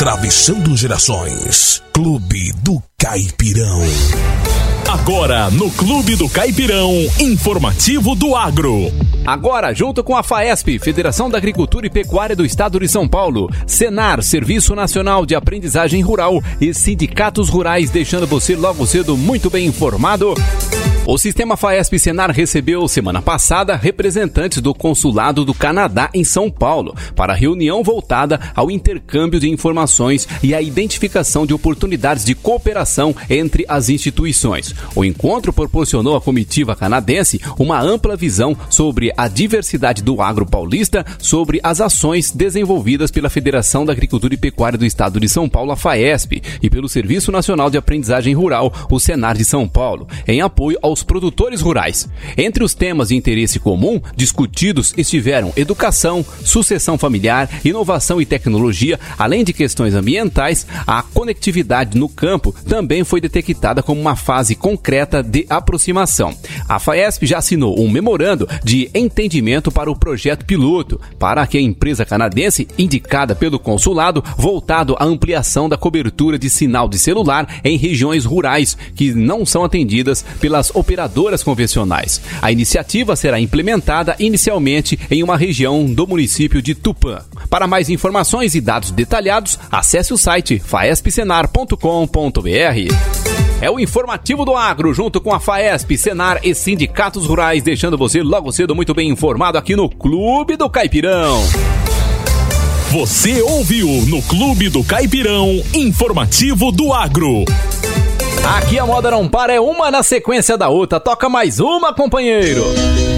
Atravessando gerações. Clube do Caipirão. Agora, no Clube do Caipirão, informativo do agro. Agora, junto com a FAESP, Federação da Agricultura e Pecuária do Estado de São Paulo, Senar, Serviço Nacional de Aprendizagem Rural e sindicatos rurais, deixando você logo cedo muito bem informado. O sistema FAESP-Senar recebeu, semana passada, representantes do Consulado do Canadá em São Paulo para a reunião voltada ao intercâmbio de informações e à identificação de oportunidades de cooperação entre as instituições. O encontro proporcionou à comitiva canadense uma ampla visão sobre a diversidade do agro paulista, sobre as ações desenvolvidas pela Federação da Agricultura e Pecuária do Estado de São Paulo, a FAESP, e pelo Serviço Nacional de Aprendizagem Rural, o Senar de São Paulo, em apoio aos produtores rurais. Entre os temas de interesse comum discutidos estiveram educação, sucessão familiar, inovação e tecnologia, além de questões ambientais. A conectividade no campo também foi detectada como uma fase concreta de aproximação. A FAESP já assinou um memorando de entendimento para o projeto piloto, para que a empresa canadense, indicada pelo consulado, voltado à ampliação da cobertura de sinal de celular em regiões rurais que não são atendidas pelas operadoras convencionais. A iniciativa será implementada inicialmente em uma região do município de Tupã. Para mais informações e dados detalhados, acesse o site faespsenar.com.br. É o informativo do agro, junto com a FAESP, Senar e sindicatos rurais, deixando você logo cedo muito bem informado aqui no Clube do Caipirão. Você ouviu no Clube do Caipirão, informativo do agro. Aqui a moda não para, é uma na sequência da outra. Toca mais uma, companheiro.